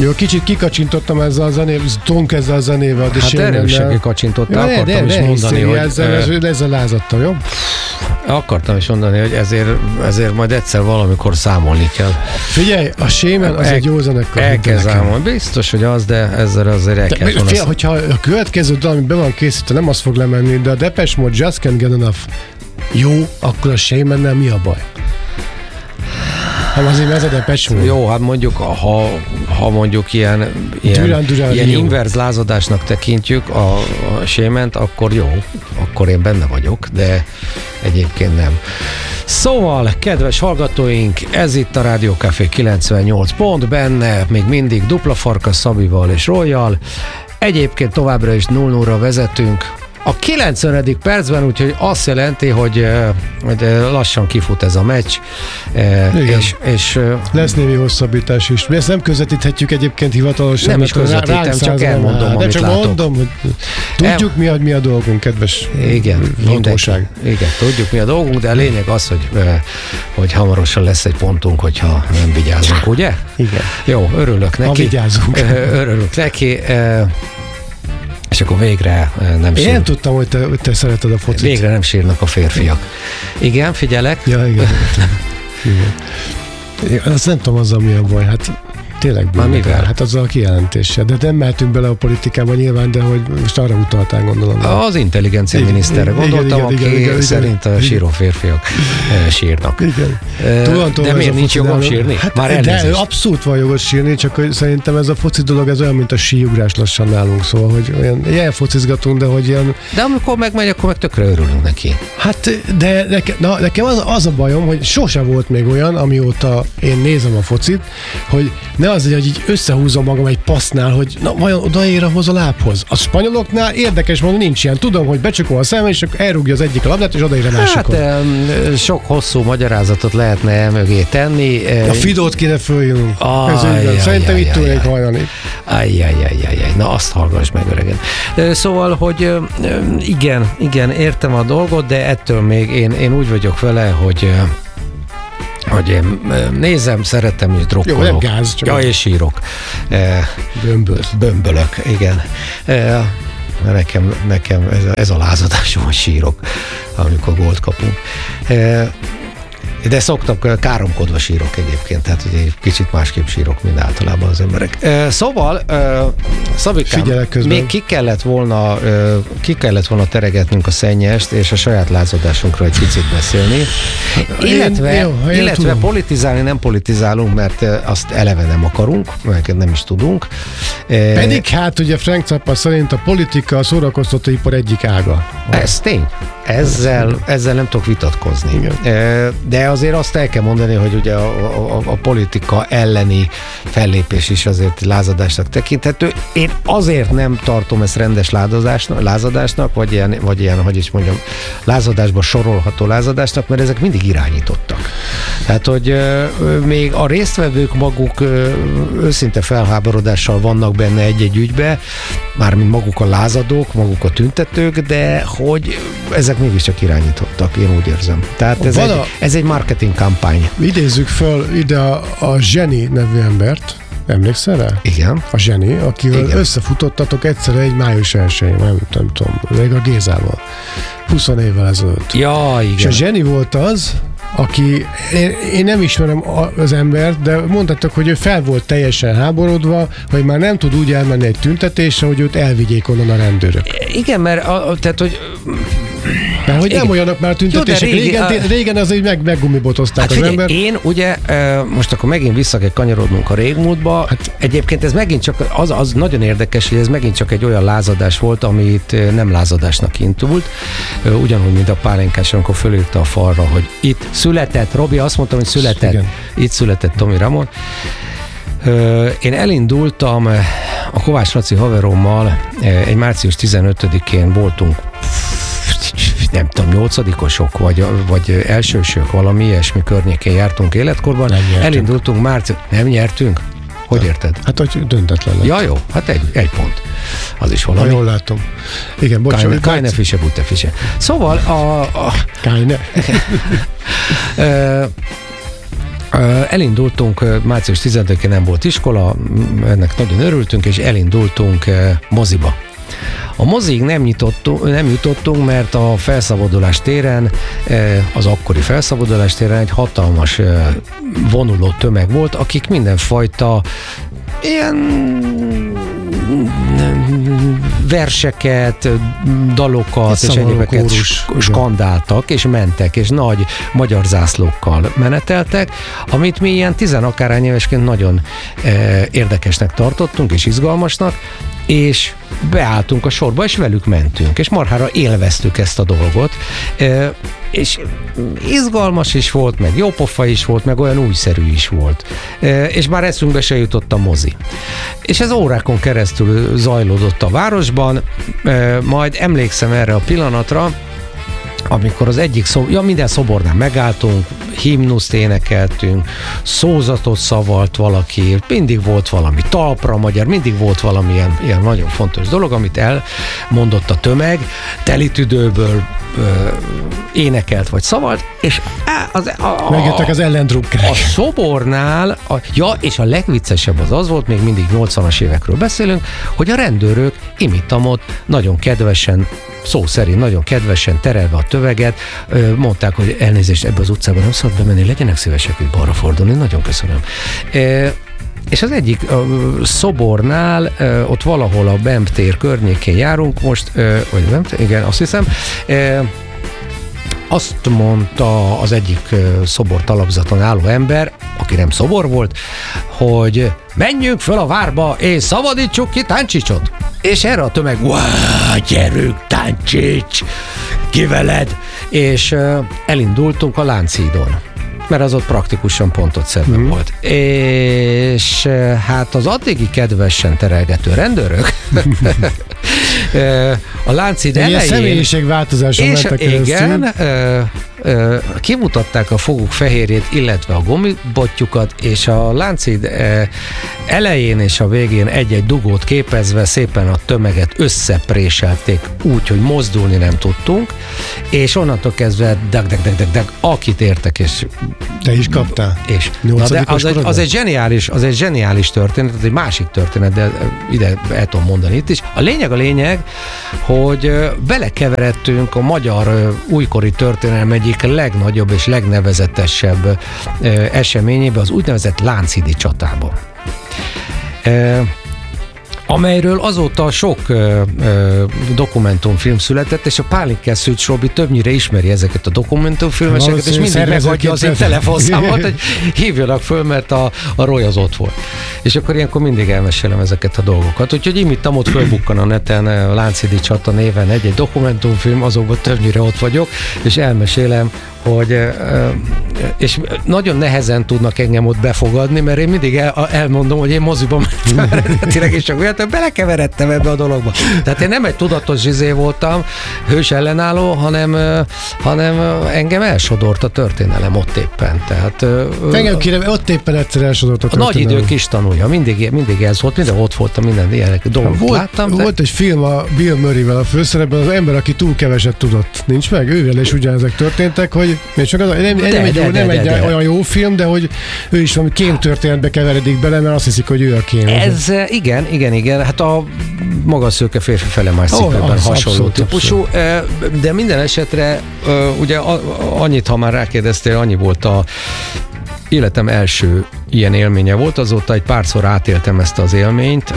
Jó, kicsit kikacsintottam ezzel a zenével, Tonk ezzel a zenével. Hát erősen kikacsintottál, akartam is mondani, hogy... Ezzel lázadtam, jó? Akartam is mondani, hogy ezért majd egyszer valamikor számolni kell. Figyelj, a Shaman az egy jó zenekar. El kell számolni. Biztos, hogy az, de ezzel azért el kell volna. Hogyha a következő dal, ami be van készítve, nem az fog lemenni, de a Depeche Mode Just Can't Get Enough jó, akkor a Shamannel mi a baj? Hát azért ez a Depeche Mode. Jó, hát mondjuk, ha mondjuk ilyen inverz lázadásnak tekintjük a Shamant, akkor jó, akkor én benne vagyok, de egyébként nem. Szóval, kedves hallgatóink, ez itt a Rádió Café 98 pont, benne még mindig Dupla Farkas Szabival és Royal. Egyébként továbbra is 0-0-ra vezetünk a 90. percben, úgyhogy azt jelenti, hogy lassan kifut ez a meccs. És lesz némi hosszabbítás is. Mi ezt nem közvetíthetjük egyébként hivatalosan. Nem is közvetítem, csak elmondom, amit látok. Mondom, hogy tudjuk mi a dolgunk, kedves hatóság. Igen, tudjuk mi a dolgunk, de a lényeg az, hogy hamarosan lesz egy pontunk, hogyha nem vigyázunk, ugye? Igen. Jó, örülök neki. Ha vigyázunk. Örülök neki. És akkor végre nem sír. Én tudtam, hogy te szereted a focit. Végre nem sírnak a férfiak. Igen, figyelek. Ja, igen. Azt nem tudom azzal mi a baj. Hát tényleg mivel? Hát azzal a kijelentéssel. De nem mehetünk bele a politikába nyilván, de hogy most arra utaltál, gondolom. Az intelligencia miniszterre gondoltam, aki szerint a síró férfiak sírnak. Igen. De miért nincs jogom sírni? Hát, már de abszolút van jogos sírni, csak hogy szerintem ez a foci dolog, ez olyan, mint a síugrás lassan nálunk, szóval, hogy olyan focizgatunk, de hogy ilyen... De amikor megmegy, akkor meg tökre örülünk neki. Hát, de nekem az a bajom, hogy sose volt még olyan, amióta én nézem a focit, hogy ne az, hogy így összehúzom magam egy passznál, hogy na, vajon odaér ahhoz a lábhoz. A spanyoloknál érdekes módon nincs ilyen. Tudom, hogy becsukol a szemem, és akkor elrúgja az egyik a labdát, és odaér a másikon. Hát sok hosszú magyarázatot lehetne mögé tenni. A Fidót kéne följönünk. Szerintem itt tudnék hajlani. Na azt hallgass meg, öregen. Szóval, hogy igen, értem a dolgot, de ettől még én úgy vagyok vele, hogy én nézem, szeretem, és drukkolok. Jó, nem gáz, csak... Ja, és sírok. Bömbölök, igen. Nekem ez a lázadásom, hogy sírok, amikor gólt kapunk. De szoktak, káromkodva sírok egyébként, tehát ugye kicsit másképp sírok, mint általában az emberek. Szóval, Szabikám, még ki kellett volna teregetnünk a szennyest, és a saját lázadásunkra egy picit beszélni. Illetve politizálni nem politizálunk, mert azt eleve nem akarunk, mert nem is tudunk. Pedig hát ugye Frank Zappa szerint a politika a szórakoztatóipar egyik ága. Ez tény. Ezzel nem tudok vitatkozni. Igen. De azért azt el kell mondani, hogy ugye a politika elleni fellépés is azért lázadásnak tekinthető. Én azért nem tartom ezt rendes lázadásnak, vagy ilyen, hogy is mondjam, lázadásba sorolható lázadásnak, mert ezek mindig irányítottak. Tehát, hogy még a résztvevők maguk őszinte felháborodással vannak benne egy-egy ügybe, mármint maguk a lázadók, maguk a tüntetők, de hogy ezek mégiscsak irányítottak, én úgy érzem. Tehát ez egy marketing kampány. Idézzük föl ide a Zseni nevű embert, emlékszel rá? Igen. A Zseni, akivel összefutottatok egyszerre egy május 1-én, nem tudom, még a Gézával. 20 évvel ezelőtt. Ja, igen. És a Zseni volt az, aki, én nem ismerem az embert, de mondhattak, hogy ő fel volt teljesen háborodva, hogy már nem tud úgy elmenni egy tüntetésre, hogy őt elvigyék onnan a rendőrök. Igen, mert tehát, hogy mert hogy nem olyanok már tüntetések. Régen azért meggumibotozták az ember. Én ugye, most akkor megint vissza kell kanyarodnunk a régmúltba. Hát, egyébként ez megint csak, az nagyon érdekes, hogy ez megint csak egy olyan lázadás volt, amit nem lázadásnak indult. Ugyanúgy, mint a pálinkás, amikor fölírta a falra, hogy itt született, Robi azt mondta, hogy született. Igen. Itt született Tomi Ramon. Én elindultam a Kovács Laci haverommal, egy március 15-én voltunk, nem tudom, 8-osok, vagy elsősök, valami ilyesmi környékén jártunk életkorban. Elindultunk nem nyertünk? Hogy érted? Hát, hogy döntetlen lett. Ja, jó, hát egy pont. Az is valami. Ha jól látom. Igen, bocsánat. Keine Fische, Butte Fische. Szóval Keine. Elindultunk, március 10-én nem volt iskola, ennek nagyon örültünk, és elindultunk moziba. A mozig nem jutottunk, mert a felszabadulás téren, az akkori felszabadulás téren egy hatalmas vonuló tömeg volt, akik mindenfajta ilyen verseket, dalokat és egyébeket skandáltak, és mentek, és nagy magyar zászlókkal meneteltek, amit mi ilyen 10-akárhány évesként nagyon érdekesnek tartottunk, és izgalmasnak, és beálltunk a sorba, és velük mentünk, és marhára élveztük ezt a dolgot, és izgalmas is volt, meg jópofa is volt, meg olyan újszerű is volt. És már eszünkbe se jutott a mozi. És ez órákon keresztül zajlódott a városban, majd emlékszem erre a pillanatra, amikor az egyik minden szobornál megálltunk, himnuszt énekeltünk, szózatot szavalt valaki, mindig volt valami talpra magyar, mindig volt valami ilyen nagyon fontos dolog, amit elmondott a tömeg, telitüdőből énekelt vagy szavalt, és megjöttek az ellendrukkerek. A szobornál, és a legviccesebb az volt, még mindig 80-as évekről beszélünk, hogy a rendőrök imitamot nagyon kedvesen, szó szerint nagyon kedvesen terelve a töveget, mondták, hogy elnézést, ebbe az utcába nem szabad bemenni, legyenek szívesek itt balra fordulni, nagyon köszönöm. És az egyik szobornál, ott valahol a Bemb tér környékén járunk most, vagy nem, igen, azt hiszem, azt mondta az egyik szobor talapzaton álló ember, aki nem szobor volt, hogy menjünk föl a várba, és szabadítsuk ki Táncsicsot. És erre a tömeg, gyerünk, Táncsics, ki veled? És elindultunk a Lánchídon, mert az ott praktikusan pontot szedve volt. És hát az addigi kedvesen terelgető rendőrök a Lánchíd elején... Ilyen személyiségváltozáson mentek keresztül. Igen, kimutatták a foguk fehérjét, illetve a gumibotjukat, és a Lánchíd elején és a végén egy-egy dugót képezve szépen a tömeget összepréselték úgy, hogy mozdulni nem tudtunk, és onnantól kezdve dag, akit értek, és... Te is kaptál? És, de az egy zseniális történet, az egy másik történet, de ide el tudom mondani itt is. A lényeg, hogy belekeveredtünk a magyar újkori történelem egyik legnagyobb és legnevezetesebb eseményébe, az úgynevezett Lánchídi csatába. Amelyről azóta sok dokumentumfilm született, és a Pálinkás Szűcs Robi többnyire ismeri ezeket a dokumentumfilmeseket, és mindig meghagyja az én telefonszámot, hogy hívjanak föl, mert a Roy az ott volt. És akkor ilyenkor mindig elmesélem ezeket a dolgokat. Úgyhogy imittam, ott fölbukkan a neten a Lánchídi csata néven egy dokumentumfilm, azokban többnyire ott vagyok, és elmesélem, hogy és nagyon nehezen tudnak engem ott befogadni, mert én mindig elmondom, hogy én moziban mentem eredetileg, és akkor belekeveredtem ebbe a dologba. Tehát én nem egy tudatos zsizé voltam, hős ellenálló, hanem engem elsodort a történelem ott éppen. Tehát, engem kérem, ott éppen egyszer elsodort a történelem. A nagy idő kis tanulja, mindig ez volt, minden ott voltam, minden ilyen dolgot láttam. Volt egy film a Bill Murrayvel a főszerepben, az ember, aki túl keveset tudott. Nincs meg? Ővel is ugyanezek történtek, hogy csak nem egy olyan jó film, de hogy ő is valami kémtörténetbe keveredik bele, mert azt hiszik, hogy ő a kém. Ez igen. Hát a maga szőke férfi felemás cikkben hasonló típusú. De minden esetre ugye annyit, ha már rákérdeztél, annyi volt a életem első ilyen élménye volt, azóta egy párszor átéltem ezt az élményt,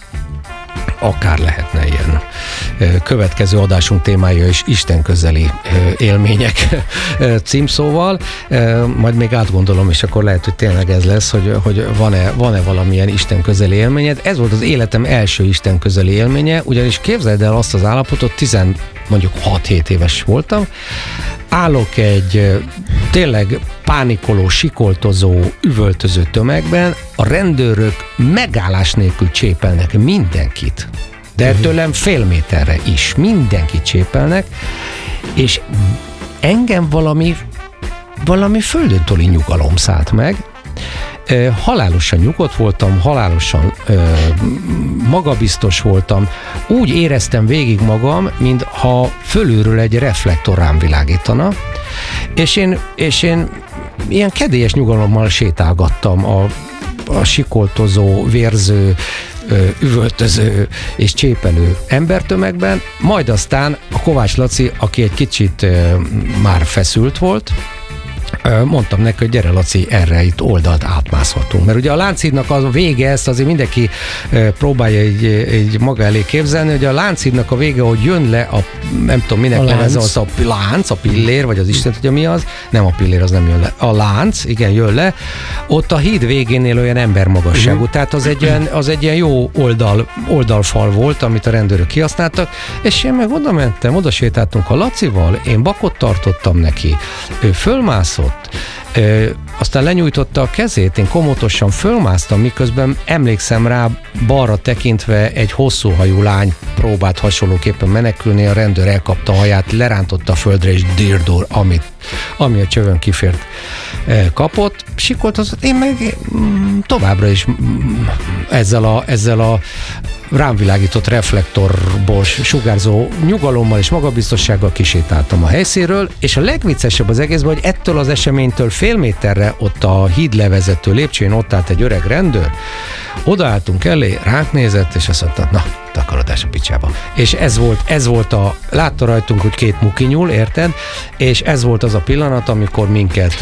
akár lehetne ilyen. Következő adásunk témája is Isten közeli élmények címszóval. Majd még átgondolom, és akkor lehet, hogy tényleg ez lesz, hogy van-e valamilyen Isten közeli élményed. Ez volt az életem első Isten közeli élménye, ugyanis képzeld el azt az állapotot, mondjuk 6-7 éves voltam, állok egy tényleg pánikoló, sikoltozó, üvöltöző tömegben, a rendőrök megállás nélkül csépelnek mindenkit, de tőlem fél méterre is mindenkit csépelnek, és engem valami földöntoli nyugalom szállt meg. Halálosan nyugodt voltam, halálosan magabiztos voltam, úgy éreztem végig magam, mintha fölülről egy reflektor rám világítana, és én ilyen kedélyes nyugalommal sétálgattam a sikoltozó, vérző, üvöltöző és csépelő embertömegben, majd aztán a Kovács Laci, aki egy kicsit már feszült volt, mondtam neki, hogy gyere Laci, erre itt oldalt átmászhatunk. Mert ugye a Lánchídnak a vége, ezt azért mindenki próbálja egy maga elé képzelni, hogy a Lánchídnak a vége, hogy jön le a, nem tudom minek nevez, az a lánc, a pillér, vagy az Isten tudja mi az, nem a pillér, az nem jön le. A lánc, igen, jön le, ott a híd végénél olyan embermagasságú, tehát az egy ilyen jó oldalfal volt, amit a rendőrök kihasználtak, és én meg oda mentem, oda sétáltunk a Lacival, én bakot tartottam neki, ő fölmászott, aztán lenyújtotta a kezét, én komotosan fölmásztam, miközben emlékszem rá, balra tekintve egy hosszúhajú lány próbált hasonlóképpen menekülni, a rendőr elkapta a haját, lerántotta a földre, és dirdur, ami a csövön kifért, kapott, sikoltozott, én meg továbbra is ezzel a rám világított reflektorból sugárzó nyugalommal és magabiztossággal kisétáltam a helyszínről, és a legviccesebb az egészben, hogy ettől az eseménytől fél méterre ott a hídlevezető lépcsőn ott állt egy öreg rendőr, odaálltunk elé, ránk nézett, és azt mondta, na, takarodás a picsába. És ez volt látta rajtunk, hogy két muki nyúl, érted? És ez volt az a pillanat, amikor minket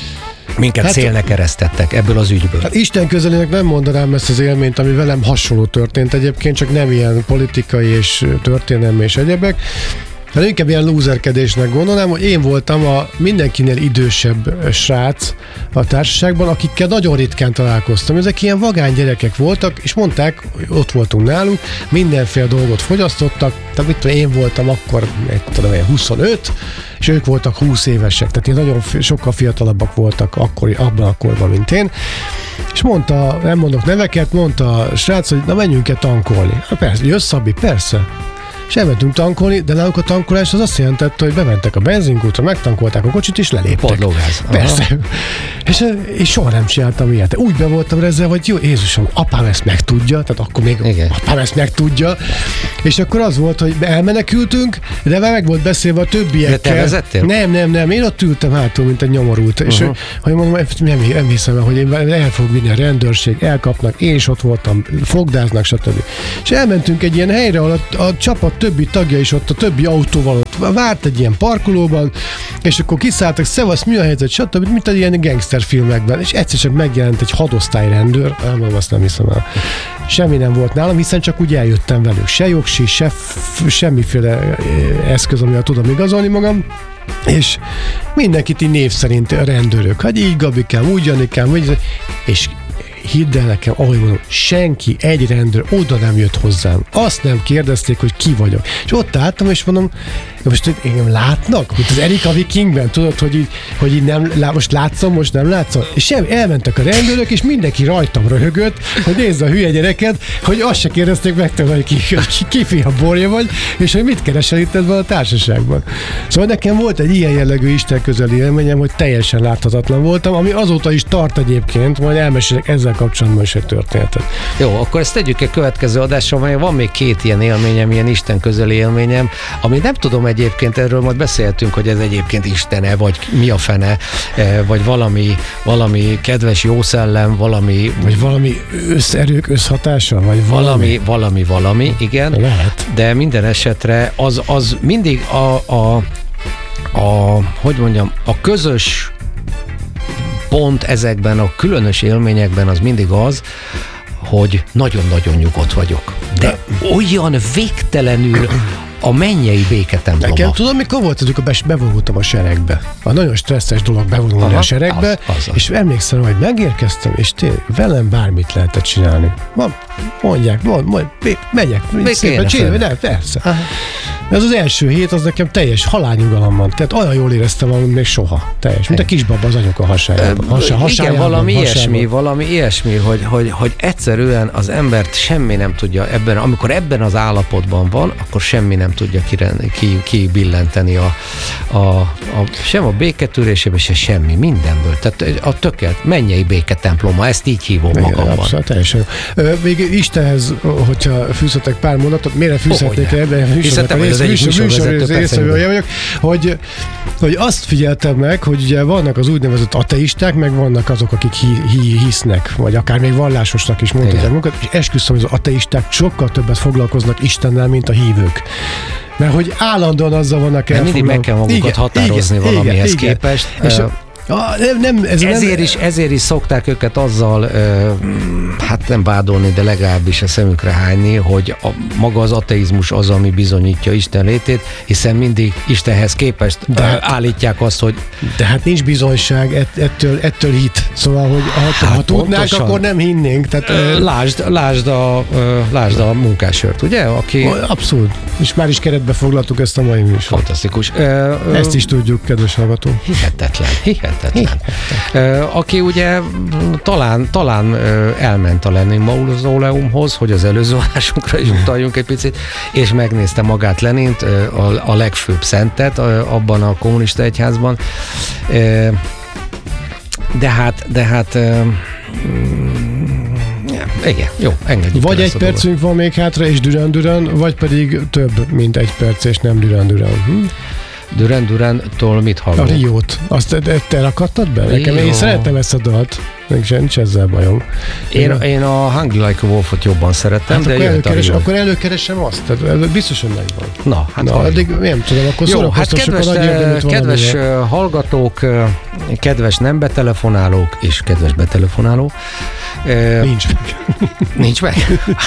célnek eresztettek ebből az ügyből. Hát Isten közelének nem mondanám ezt az élményt, ami velem hasonló történt egyébként, csak nem ilyen politikai és történelmi és egyebek, hanem inkább ilyen lúzerkedésnek gondolnám, hogy én voltam a mindenkinél idősebb srác a társaságban, akikkel nagyon ritkán találkoztam. Ezek ilyen vagány gyerekek voltak, és mondták, hogy ott voltunk náluk, mindenféle dolgot fogyasztottak, tehát mit tudom, én voltam akkor, 25, és ők voltak 20 évesek, tehát ilyen nagyon sokkal fiatalabbak voltak abban a korban, mint én. És mondta, nem mondok neveket, mondta a srác, hogy na menjünk-e tankolni. Persze, jössz Szabi, persze. És elmentünk tankolni, de náluk a tankolás az azt jelentette, hogy bementek a benzinkútra, megtankolták a kocsit, és leléptek. Padlógáz. Persze. És soha nem csináltam ilyet. Úgy be voltam ezzel, hogy jó, Jézusom, apám ezt megtudja, tehát akkor még igen. Apám ezt megtudja. És akkor az volt, hogy elmenekültünk, de meg volt beszélve a többiekkel. De te vezettél? Nem. Én ott ültem hátul, mint egy nyomorult. És hogy mondom, nem hiszem el, hogy én el fog vinni a rendőrség, elkapnak, én is ott voltam, fogdáznak, stb. És elmentünk egy ilyen helyre, ahol a csapat többi tagja is ott, a többi autóval ott várt egy ilyen parkolóban, és akkor kiszálltak, szevasz, mi a helyzet, stb. Mint egy ilyen gangsterfilmekben, és egyszer csak megjelent egy hadosztályrendőr, mondom, azt nem hiszem el. Semmi nem volt nálam, hiszen csak úgy eljöttem velük. Se jogsi, semmiféle eszköz, amivel tudom igazolni magam, és mindenkit így név szerint a rendőrök. Hát így Gabikám, úgy Janikám, és hidd el nekem, ahogy mondom, senki, egy rendőr oda nem jött hozzám. Azt nem kérdezték, hogy ki vagyok. És ott álltam, és mondom, most engem látnak? Mint az Erika Vikingben, tudod, hogy így nem, most látszom, most nem látszom? És elmentek a rendőrök, és mindenki rajtam röhögött, hogy nézd a hülye gyereket, hogy azt se kérdezték meg tőle, hogy ki fia borja vagy, és hogy mit keresel itt ebben a társaságban. Szóval nekem volt egy ilyen jellegű Isten közeli élményem, hogy teljesen láthatatlan voltam, ami azóta is tart egyébként, majd elmesélek ezzel kapcsolatban is egy történetet. Jó, akkor ezt tegyük egy következő adásra, mert van még két ilyen élményem, ilyen Isten közeli élményem, ami nem tudom egyébként, erről majd beszéltünk, hogy ez egyébként Istene, vagy mi a fene, vagy valami kedves jó szellem, valami... Vagy valami összerők összhatása, vagy valami, igen. Lehet. De minden esetre az mindig hogy mondjam, a közös pont ezekben a különös élményekben az mindig az, hogy nagyon-nagyon nyugodt vagyok. De olyan végtelenül a mennyei béketemploma. Nekem tudom, mikor volt, amikor bevonultam a seregbe. A nagyon stresszes dolog bevonulni a seregbe, és emlékszem, hogy megérkeztem, és velem bármit lehetett csinálni. Mondják, megyek, szépen csinálni, de persze. Aha. Ez az első hét, az nekem teljes halálnyugalom van. Tehát olyan jól éreztem magam, még soha. Teljes, mint a kisbaba az anyuka hasájában. Igen, valami ilyesmi, hogy egyszerűen az embert semmi nem tudja amikor ebben az állapotban van, akkor semmi nem tudja kibillenteni sem a béketűrésébe, se semmi, mindenből. Tehát a tökélet mennyei béketemploma, ezt így hívom magamban. Abszolút, teljesen. Még Istenhez, hogyha fűzhetek pár mondatot, miért fűzhetnék ebben? Hiszem, te vagy az egyik műsorvezető, persze vagyok, hogy azt figyeltem meg, hogy ugye vannak az úgynevezett ateisták, meg vannak azok, akik hisznek, vagy akár még vallásosnak is mondhatják magukat, és esküszöm, hogy az ateisták sokkal többet foglalkoznak Istennel, mint a hívők. Mert hogy állandóan azzal vannak elfoglalva. Mindig meg kell magukat határozni valamihez képest. Ezért is szokták őket azzal, hát nem vádolni, de legalábbis a szemükre hányni, hogy maga az ateizmus az, ami bizonyítja Isten létét, hiszen mindig Istenhez képest állítják azt, hogy... De hát nincs bizonyság, ettől hit. Szóval, hogy ha tudnánk, akkor nem hinnénk. Tehát, lásd a munkásört, ugye? Aki... Abszolút. És már is keretbe foglaltuk ezt a mai műsort. Fantasztikus. Ezt is tudjuk, kedves hallgató. Hihetetlen. Aki ugye talán elment a Lenin mauzóleumhoz, hogy az előző adásunkra is utaljunk egy picit, és megnézte magát Lenint, a legfőbb szentet abban a kommunista egyházban. De hát igen, jó, engedjük. Vagy egy percünk van még hátra, és Duran, vagy pedig több, mint egy perc, és nem Duran. Duran-Durantól mit hallok? A Riót. Azt te rakadtad be? Nekem én szeretem ezt a dalt. Nincs ezzel bajom. Én a Hungry Like a Wolfot jobban szeretem, hát de akkor előkeresem azt. Tehát biztosan megvan. Na, addig nem tudom, akkor szórakoztassuk a nagy érdeműt kedves hallgatók, kedves nem betelefonálók és kedves betelefonáló. Nincs meg.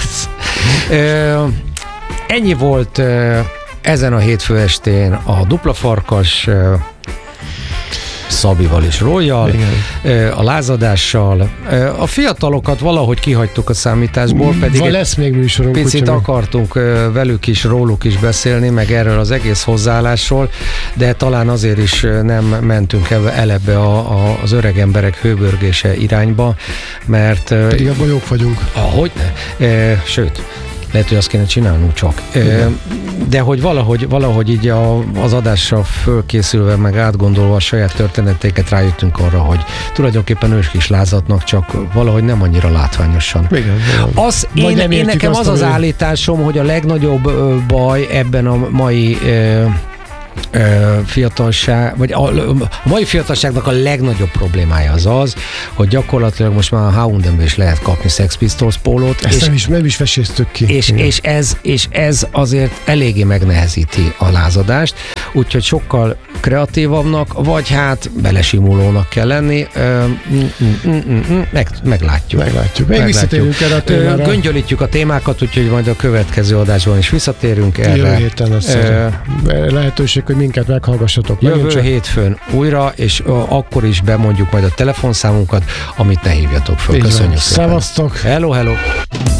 Ennyi volt ezen a hétfő estén a Dupla Farkas Szabival és Royal, a lázadással. A fiatalokat valahogy kihagytuk a számításból, pedig lesz még műsorunk, picit akartunk velük is, róluk is beszélni, meg erről az egész hozzáállásról, de talán azért is nem mentünk el ebbe az öreg emberek hőbörgése irányba, mert... Pedig abban jók vagyunk. Hogyne? Sőt, lehet, hogy azt kéne csinálnunk csak. De hogy valahogy így az adással fölkészülve, meg átgondolva a saját történeteiket rájöttünk arra, hogy tulajdonképpen ők is lázadnak, csak valahogy nem annyira látványosan. Igen. Én nekem az állításom, hogy a legnagyobb baj ebben a mai fiatalság, vagy a mai fiatalságnak a legnagyobb problémája az, hogy gyakorlatilag most már a H&M-ben is lehet kapni Sex Pistols pólót. Ezt nem is veséztük ki. És ez azért eléggé megnehezíti a lázadást, úgyhogy sokkal kreatívabbnak, vagy hát belesimulónak kell lenni. Meglátjuk. Még visszatérünk erre a témára. Göngyölítjük a témákat, úgyhogy majd a következő adásban is visszatérünk erre. Jövő héten lesz lehetőség, hogy minket meghallgassatok. Jövő hétfőn újra, és akkor is bemondjuk majd a telefonszámunkat, amit ne hívjatok föl. Köszönjük szépen. Szevasztok! Hello!